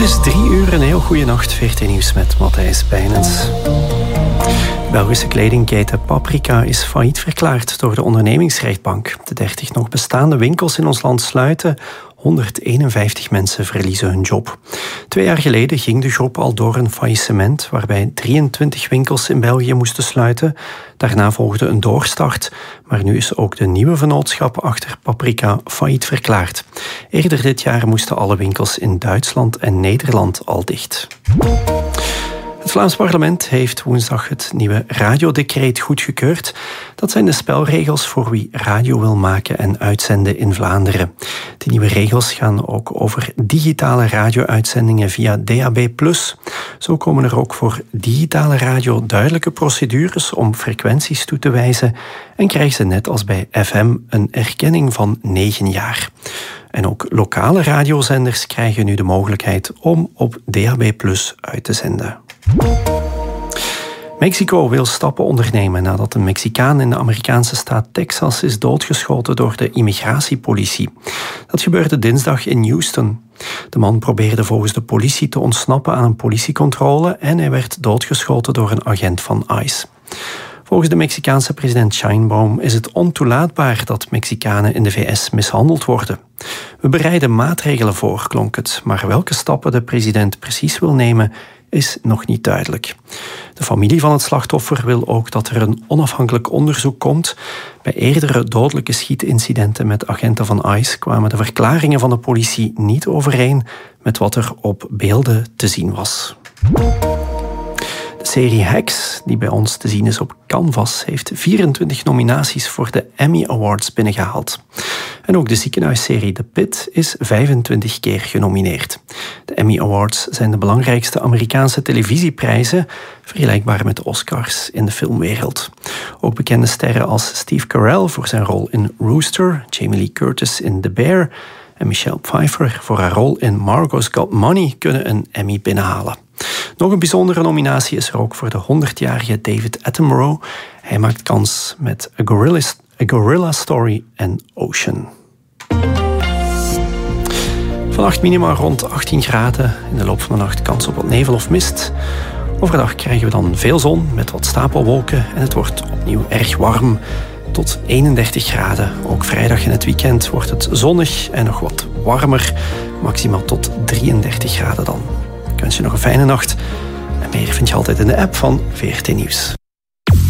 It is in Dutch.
Het is 3 uur, een heel goede nacht. VRT Nieuws met Matthijs Bijnens. De Belgische kledingketen Paprika is failliet verklaard door de ondernemingsrechtbank. De 30 nog bestaande winkels in ons land sluiten. 151 mensen verliezen hun job. 2 jaar geleden ging de groep al door een faillissement waarbij 23 winkels in België moesten sluiten. Daarna volgde een doorstart, maar nu is ook de nieuwe vennootschap achter Paprika failliet verklaard. Eerder dit jaar moesten alle winkels in Duitsland en Nederland al dicht. Het Vlaams parlement heeft woensdag het nieuwe radiodecreet goedgekeurd. Dat zijn de spelregels voor wie radio wil maken en uitzenden in Vlaanderen. De nieuwe regels gaan ook over digitale radio-uitzendingen via DAB+. Zo komen er ook voor digitale radio duidelijke procedures om frequenties toe te wijzen en krijgen ze net als bij FM een erkenning van 9 jaar. En ook lokale radiozenders krijgen nu de mogelijkheid om op DAB+ uit te zenden. Mexico wil stappen ondernemen nadat een Mexicaan in de Amerikaanse staat Texas is doodgeschoten door de immigratiepolitie. Dat gebeurde dinsdag in Houston. De man probeerde volgens de politie te ontsnappen aan een politiecontrole en hij werd doodgeschoten door een agent van ICE. Volgens de Mexicaanse president Sheinbaum is het ontoelaatbaar dat Mexicanen in de VS mishandeld worden. We bereiden maatregelen voor, klonk het, maar welke stappen de president precies wil nemen is nog niet duidelijk. De familie van het slachtoffer wil ook dat er een onafhankelijk onderzoek komt. Bij eerdere dodelijke schietincidenten met agenten van ICE kwamen de verklaringen van de politie niet overeen met wat er op beelden te zien was. De serie Hacks, die bij ons te zien is op Canvas, heeft 24 nominaties voor de Emmy Awards binnengehaald. En ook de ziekenhuisserie The Pitt is 25 keer genomineerd. De Emmy Awards zijn de belangrijkste Amerikaanse televisieprijzen, vergelijkbaar met de Oscars in de filmwereld. Ook bekende sterren als Steve Carell voor zijn rol in Rooster, Jamie Lee Curtis in The Bear en Michelle Pfeiffer voor haar rol in Margot's Got Money kunnen een Emmy binnenhalen. Nog een bijzondere nominatie is er ook voor de 100-jarige David Attenborough. Hij maakt kans met A Gorilla Story en Ocean. Vannacht minima rond 18 graden. In de loop van de nacht kans op wat nevel of mist. Overdag krijgen we dan veel zon met wat stapelwolken. En het wordt opnieuw erg warm. Tot 31 graden. Ook vrijdag en het weekend wordt het zonnig en nog wat warmer. Maximaal tot 33 graden dan. Ik wens je nog een fijne nacht. En meer vind je altijd in de app van VRT Nieuws.